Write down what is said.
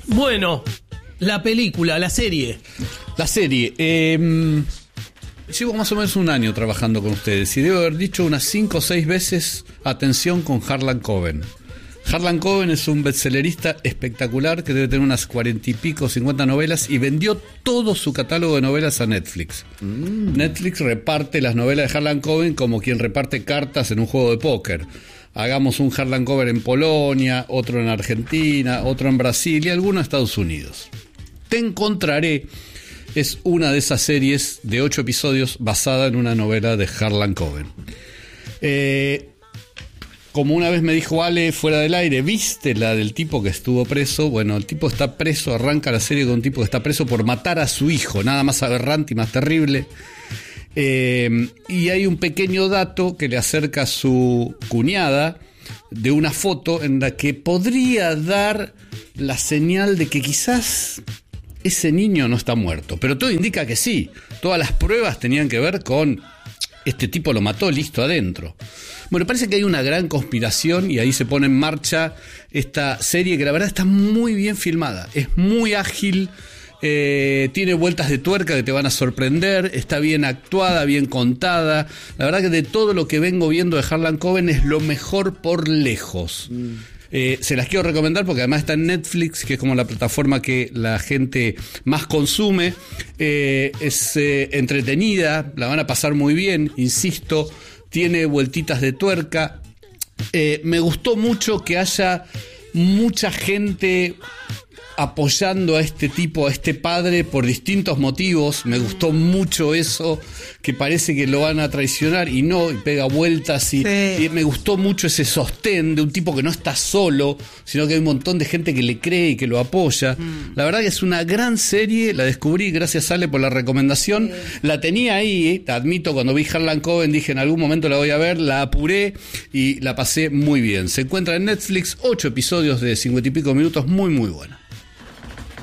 Bueno, la película, la serie. La serie. Llevo más o menos un año trabajando con ustedes y debo haber dicho unas 5 o 6 veces atención con Harlan Coben. Harlan Coben es un bestsellerista espectacular que debe tener unas 40 y pico, 50 novelas y vendió todo su catálogo de novelas a Netflix. Netflix reparte las novelas de Harlan Coben como quien reparte cartas en un juego de póker. Hagamos un Harlan Coben en Polonia, otro en Argentina, otro en Brasil y alguno en Estados Unidos. Te encontraré es una de esas series de 8 episodios basada en una novela de Harlan Coben. Como una vez me dijo Ale fuera del aire, ¿viste la del tipo que estuvo preso? Bueno, el tipo está preso, arranca la serie con un tipo que está preso por matar a su hijo, nada más aberrante y más terrible. Y hay un pequeño dato que le acerca a su cuñada de una foto en la que podría dar la señal de que quizás ese niño no está muerto, pero todo indica que sí. Todas las pruebas tenían que ver con este tipo lo mató, listo, adentro. Bueno, parece que hay una gran conspiración y ahí se pone en marcha esta serie que la verdad está muy bien filmada, es muy ágil, tiene vueltas de tuerca que te van a sorprender, está bien actuada, bien contada. La verdad que de todo lo que vengo viendo de Harlan Coben es lo mejor por lejos. Se las quiero recomendar porque además está en Netflix, que es como la plataforma que la gente más consume. Es entretenida, la van a pasar muy bien, insisto, tiene vueltitas de tuerca. Me gustó mucho que haya mucha gente apoyando a este tipo, a este padre, por distintos motivos. Me gustó mucho eso, que parece que lo van a traicionar y no, y pega vueltas y me gustó mucho ese sostén de un tipo que no está solo, sino que hay un montón de gente que le cree y que lo apoya. La verdad que es una gran serie, la descubrí, gracias Ale por la recomendación. La tenía ahí, te admito, cuando vi Harlan Coben dije en algún momento la voy a ver, la apuré y la pasé muy bien. Se encuentra en Netflix, 8 episodios de 50 y pico minutos, muy muy buena.